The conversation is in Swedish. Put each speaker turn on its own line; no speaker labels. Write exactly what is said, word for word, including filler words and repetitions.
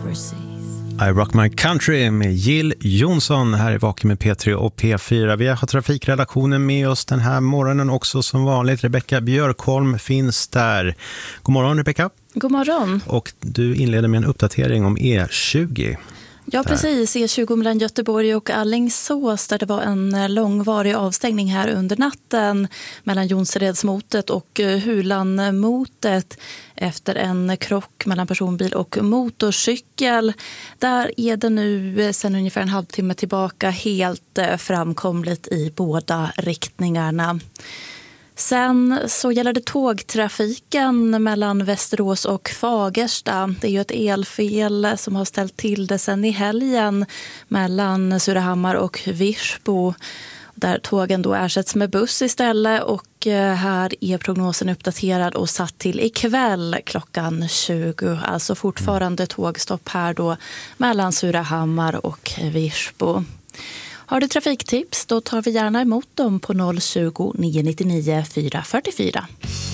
I Rock My Country med Jill Johnson här i Vaken med P tre och P fyra. Vi har trafikredaktionen med oss den här morgonen också som vanligt. Rebecka Björkholm finns där. God morgon Rebecka.
God morgon.
Och du inleder med en uppdatering om E tjugo.
Ja,
där.
precis. E tjugo mellan Göteborg och Alingsås där det var en långvarig avstängning här under natten mellan Jonseredsmotet och Hulanmotet efter en krock mellan personbil och motorcykel. Där är det nu sedan ungefär en halvtimme tillbaka helt framkomligt i båda riktningarna. Sen så gäller det tågtrafiken mellan Västerås och Fagersta. Det är ju ett elfel som har ställt till det sen i helgen mellan Surahammar och Virsbo. Där tågen då ersätts med buss istället och här är prognosen uppdaterad och satt till ikväll klockan tjugo. Alltså fortfarande tågstopp här då mellan Surahammar och Virsbo. Har du trafiktips, då tar vi gärna emot dem på noll tjugo, nio nio nio, fyra fyra fyra.